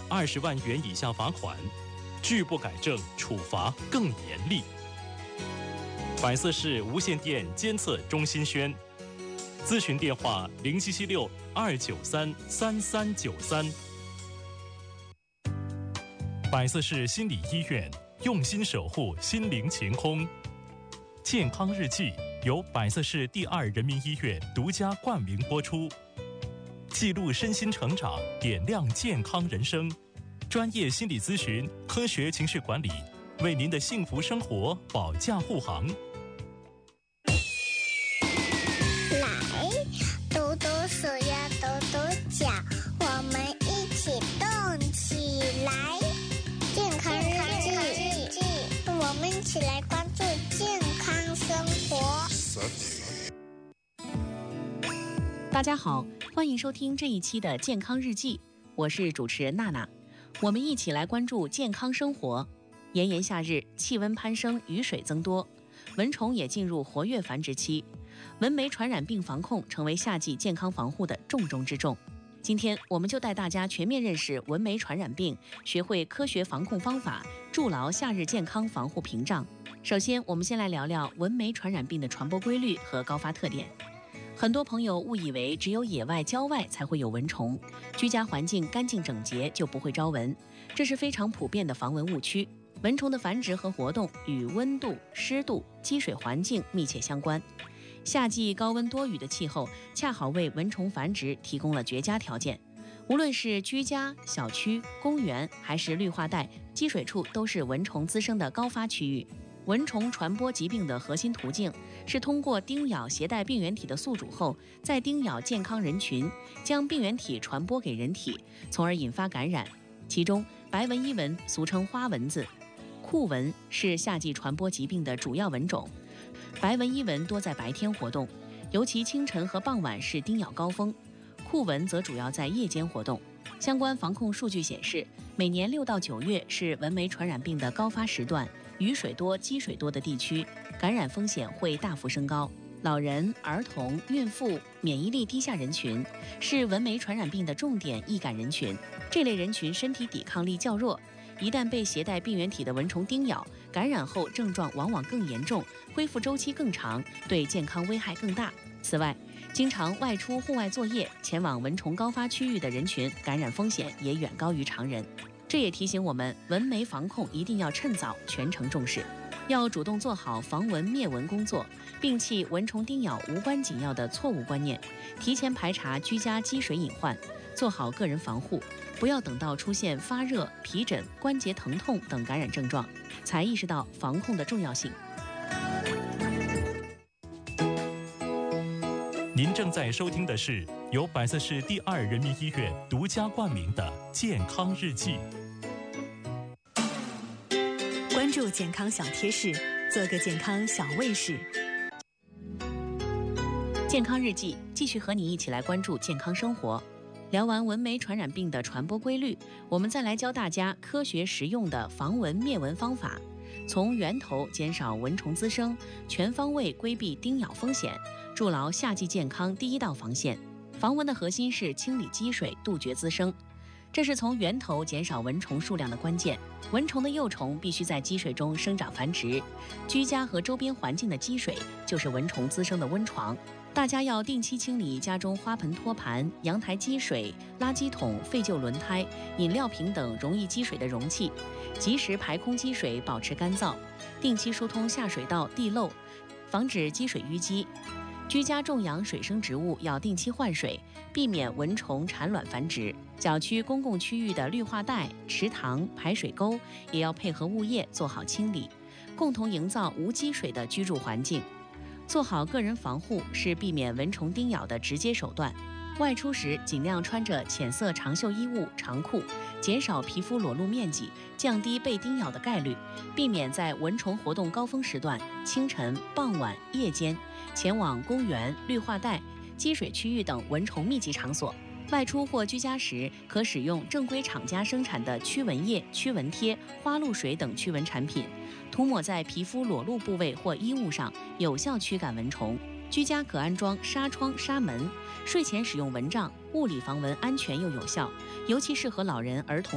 20万元以下罚款，拒不改正处罚更严厉。百色市无线电监测中心宣，咨询电话0762933393。百色市心理医院用心守护心灵晴空。健康日记由百色市第2人民医院独家冠名播出，记录身心成长，点亮健康人生。专业心理咨询，科学情绪管理，为您的幸福生活保驾护航。 来，抖抖手呀，抖抖脚，我们一起动起来。健康日记，我们一起来关注健康生活。 大家好，欢迎收听这一期的健康日记，我是主持人娜娜。我们一起来关注健康生活。炎炎夏日，气温攀升，雨水增多，蚊虫也进入活跃繁殖期，蚊媒传染病防控成为夏季健康防护的重中之重。今天我们就带大家全面认识蚊媒传染病，学会科学防控方法，筑牢夏日健康防护屏障。首先，我们先来聊聊蚊媒传染病的传播规律和高发特点。很多朋友误以为只有野外郊外才会有蚊虫，居家环境干净整洁就不会招蚊，这是非常普遍的防蚊误区。蚊虫的繁殖和活动与温度、湿度、积水环境密切相关。夏季高温多雨的气候恰好为蚊虫繁殖提供了绝佳条件。无论是居家、小区、公园还是绿化带，积水处都是蚊虫滋生的高发区域。蚊虫传播疾病的核心途径是通过叮咬携带病原体的宿主后，再叮咬健康人群，将病原体传播给人体，从而引发感染。其中，白纹伊蚊俗称花蚊子，库蚊是夏季传播疾病的主要蚊种。白纹伊蚊多在白天活动，尤其清晨和傍晚是叮咬高峰，库蚊则主要在夜间活动。相关防控数据显示，每年6到9月是蚊媒传染病的高发时段，雨水多、积水多的地区，感染风险会大幅升高。老人、儿童、孕妇、免疫力低下人群是蚊媒传染病的重点易感人群。这类人群身体抵抗力较弱，一旦被携带病原体的蚊虫叮咬，感染后症状往往更严重，恢复周期更长，对健康危害更大。此外，经常外出户外作业、前往蚊虫高发区域的人群，感染风险也远高于常人。这也提醒我们，蚊媒防控一定要趁早，全程重视，要主动做好防蚊灭蚊工作，摒弃蚊虫叮咬无关紧要的错误观念，提前排查居家积水隐患，做好个人防护，不要等到出现发热、皮疹、关节疼痛等感染症状，才意识到防控的重要性。 您正在收听的是由百色市第2人民医院独家冠名的健康日记。 关注健康小贴士，做个健康小卫士。 健康日记继续和你一起来关注健康生活。聊完蚊媒传染病的传播规律，我们再来教大家科学实用的防蚊灭蚊方法，从源头减少蚊虫滋生，全方位规避叮咬风险，筑牢夏季健康第一道防线。防蚊的核心是清理积水，杜绝滋生，这是从源头减少蚊虫数量的关键。蚊虫的幼虫必须在积水中生长繁殖，居家和周边环境的积水就是蚊虫滋生的温床。大家要定期清理家中花盆、托盘、阳台积水、垃圾桶、废旧轮胎、饮料瓶等容易积水的容器，及时排空积水，保持干燥，定期疏通下水道、地漏，防止积水淤积。居家种养水生植物要定期换水，避免蚊虫产卵繁殖。小区公共区域的绿化带、池塘、排水沟也要配合物业做好清理，共同营造无积水的居住环境。做好个人防护是避免蚊虫叮咬的直接手段。外出时尽量穿着浅色长袖衣物、长裤，减少皮肤裸露面积，降低被叮咬的概率，避免在蚊虫活动高峰时段清晨、傍晚、夜间前往公园、绿化带、积水区域等蚊虫密集场所。外出或居家时，可使用正规厂家生产的驱蚊液、驱蚊贴、花露水等驱蚊产品，涂抹在皮肤裸露部位或衣物上，有效驱赶蚊虫。居家可安装纱窗、纱门，睡前使用蚊帐，物理防蚊安全又有效，尤其适合老人、儿童。